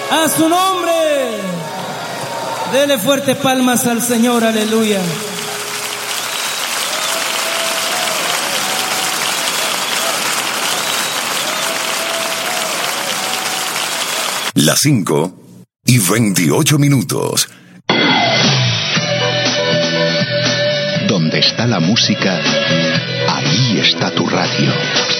A su nombre. Dele fuerte palmas al Señor, aleluya. Las 5:28. Donde está la música, ahí está tu radio.